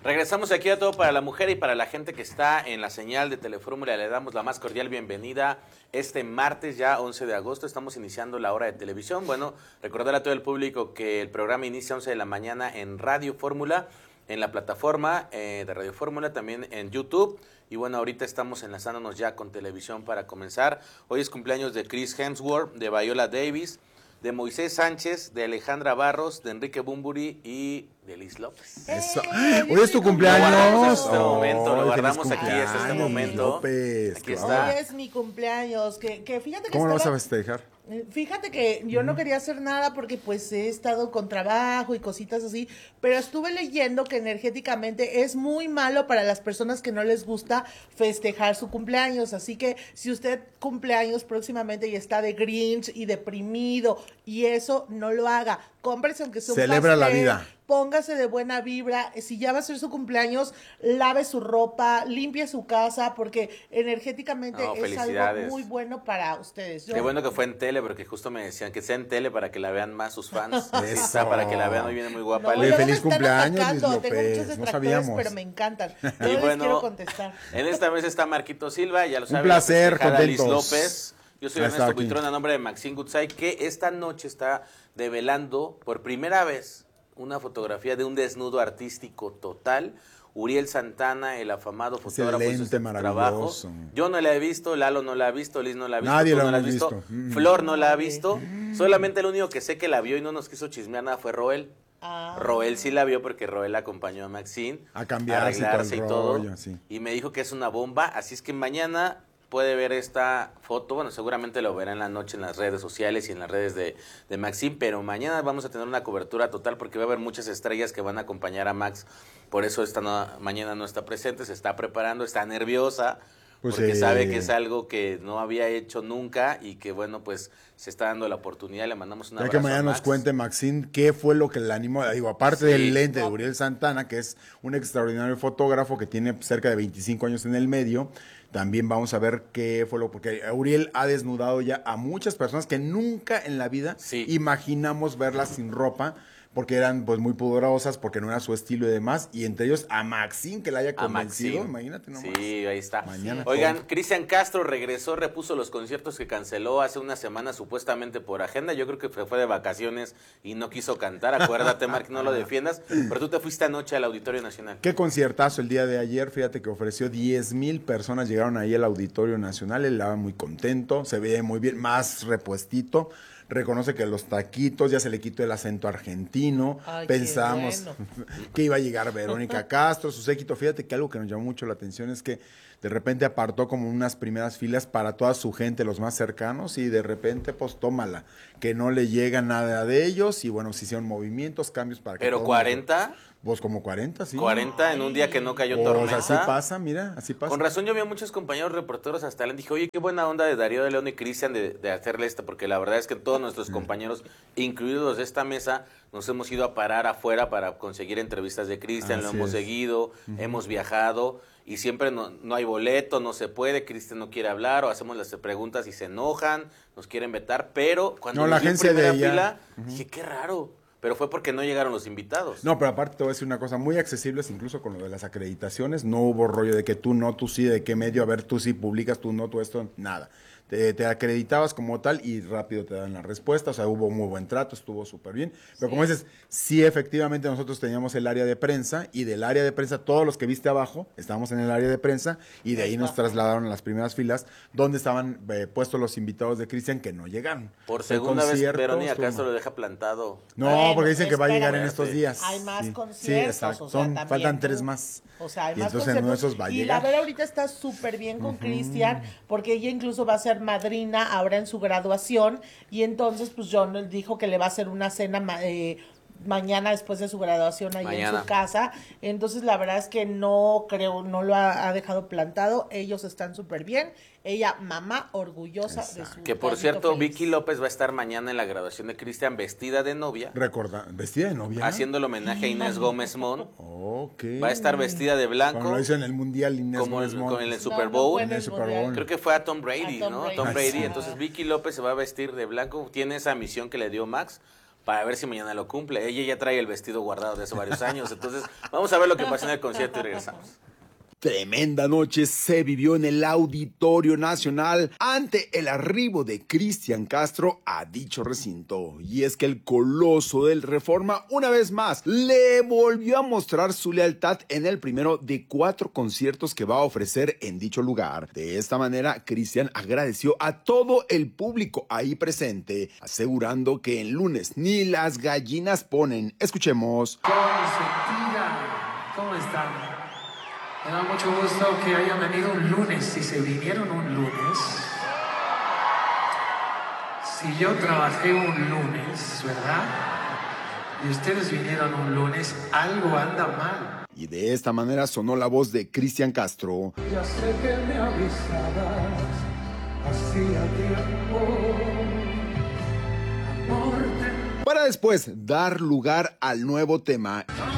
Regresamos aquí a Todo para la Mujer y para la gente que está en la señal de Telefórmula. Le damos la más cordial bienvenida este martes, ya 11 de agosto. Estamos iniciando la hora de televisión. Bueno, recordar a todo el público que el programa inicia a 11 de la mañana en Radio Fórmula, en la plataforma de Radio Fórmula, también en YouTube. Y bueno, ahorita estamos enlazándonos ya con televisión para comenzar. Hoy es cumpleaños de Chris Hemsworth, de Viola Davis, de Moisés Sánchez, de Alejandra Barros, de Enrique Bunbury y de Liz López. Eso. Hoy es tu cumpleaños. Lo guardamos aquí, es este momento. López, aquí está. Hoy es mi cumpleaños, que fíjate que ¿Cómo lo vas a festejar? Fíjate que yo no quería hacer nada porque pues he estado con trabajo y cositas así, pero estuve leyendo que energéticamente es muy malo para las personas que no les gusta festejar su cumpleaños, así que si usted cumpleaños próximamente y está de Grinch y deprimido y eso, no lo haga, cómprese aunque sea un Celebra la pastel, vida. Póngase de buena vibra, si ya va a ser su cumpleaños, lave su ropa, limpie su casa, porque energéticamente es algo muy bueno para ustedes. Qué bueno que fue en tele, porque justo me decían que sea en tele para que la vean más sus fans. Está, para que la vean, hoy viene muy guapa. No, feliz cumpleaños, Liz López. Tengo muchos detractores, no sabíamos. pero me encantan. Yo Y les bueno, quiero contestar. En esta mesa está Marquito Silva, ya lo saben. Un placer, contentos. Liz López. Yo soy Ernesto aquí. Buitrón, a nombre de Maxine Goodside, que esta noche está develando por primera vez una fotografía de un desnudo artístico total. Uriel Santana, el afamado fotógrafo, hizo este trabajo. Yo no la he visto, Lalo no la ha visto, Liz no la ha visto, Nadie tú la no la hemos has visto, visto. Flor no la ha visto. Solamente el único que sé que la vio y no nos quiso chismear nada fue Roel. Roel sí la vio porque Roel acompañó a Maxine a cambiarse, arreglarse y todo. Rollo, sí. Y me dijo que es una bomba, así es que mañana puede ver esta foto, bueno, seguramente lo verá en la noche en las redes sociales y en las redes de Maxine, pero mañana vamos a tener una cobertura total porque va a haber muchas estrellas que van a acompañar a Max, por eso mañana no está presente, se está preparando, está nerviosa, pues porque sabe que es algo que no había hecho nunca y que bueno, pues se está dando la oportunidad, le mandamos un abrazo que mañana a Max. nos cuente Maxine qué fue lo que le animó, digo, aparte del lente de Uriel Santana, que es un extraordinario fotógrafo que tiene cerca de 25 años en el medio. También vamos a ver qué fue porque Uriel ha desnudado ya a muchas personas que nunca en la vida imaginamos verlas sin ropa, porque eran pues muy pudorosas, porque no era su estilo y demás, y entre ellos a Maxine, que la haya convencido, imagínate nomás. Sí, ahí está. Mañana. Oigan, Cristian Castro regresó, repuso los conciertos que canceló hace una semana supuestamente por agenda, yo creo que fue de vacaciones y no quiso cantar, acuérdate, Marc, no lo defiendas, pero tú te fuiste anoche al Auditorio Nacional. Qué conciertazo el día de ayer, fíjate que ofreció 10,000 personas, llegaron ahí al Auditorio Nacional, él estaba muy contento, se veía muy bien, más repuestito. Reconoce que los taquitos, ya se le quitó el acento argentino. Ay, pensábamos bueno. que iba a llegar Verónica Castro, su séquito. Fíjate que algo que nos llamó mucho la atención es que de repente apartó como unas primeras filas para toda su gente, los más cercanos, y de repente pues tómala, que no le llega nada de ellos, y bueno, se hicieron movimientos, cambios para que... ¿Pero 40? Pues como 40, sí. 40 en un día que no cayó tormenta. Así pasa, mira, así pasa. Con razón yo vi a muchos compañeros reporteros hasta le dije, oye, qué buena onda de Darío de León y Cristian de hacerle esto, porque la verdad es que todos nuestros compañeros, incluidos los de esta mesa, nos hemos ido a parar afuera para conseguir entrevistas de Cristian, lo hemos seguido, hemos viajado, y siempre no hay boleto, no se puede, Cristian no quiere hablar, o hacemos las preguntas y se enojan, nos quieren vetar, pero cuando la vi en agencia primera de ella, fila, dije, qué raro. Pero fue porque no llegaron los invitados. No, pero aparte te voy a decir una cosa, muy accesibles incluso con lo de las acreditaciones, no hubo rollo de que tú no, tú sí, de qué medio, a ver, tú sí publicas, tú no, tú esto, nada. Te acreditabas como tal y rápido te dan la respuesta, o sea, hubo muy buen trato, estuvo súper bien. Pero como dices, sí, efectivamente nosotros teníamos el área de prensa, y del área de prensa, todos los que viste abajo, estábamos en el área de prensa, y de ahí nos trasladaron a las primeras filas, donde estaban puestos los invitados de Cristian que no llegaron. Por segunda vez Verónica Castro lo deja plantado. No, porque dicen que va a llegar en estos días. Hay más conciertos. Sí, exacto. O sea, faltan 3 más. O sea, hay y más entonces en uno de esos va a y llegar. la Vera ahorita está súper bien con Cristian, porque ella incluso va a ser madrina ahora en su graduación, y entonces pues John dijo que le va a hacer una cena mañana después de su graduación ahí en su casa. Entonces la verdad es que no lo ha dejado plantado. Ellos están súper bien. Ella, mamá, orgullosa de su que por cierto, feliz. Vicky López va a estar mañana en la graduación de Cristian vestida de novia. ¿Vestida de novia? Haciendo el homenaje a Inés Gómez Mon. Okay. Va a estar vestida de blanco. Como lo hizo en el Mundial Inés Gómez Mon. Como en el Super Bowl. En el Super Bowl. Creo que fue a Tom Brady, ¿no? Tom Brady. Sí. Entonces Vicky López se va a vestir de blanco. Tiene esa misión que le dio Max para ver si mañana lo cumple. Ella ya trae el vestido guardado de hace varios años, entonces vamos a ver lo que pasa en el concierto y regresamos. Tremenda noche se vivió en el Auditorio Nacional ante el arribo de Cristian Castro a dicho recinto. Y es que el coloso del Reforma una vez más le volvió a mostrar su lealtad en el primero de 4 conciertos que va a ofrecer en dicho lugar. De esta manera, Cristian agradeció a todo el público ahí presente, asegurando que en lunes ni las gallinas ponen. Escuchemos. ¿Cómo están? Me da mucho gusto que hayan venido un lunes. Si se vinieron un lunes, si yo trabajé un lunes, ¿verdad? Y ustedes vinieron un lunes, algo anda mal. Y de esta manera sonó la voz de Cristian Castro. Ya sé que me avisabas, hacía tiempo, amor. Para después dar lugar al nuevo tema.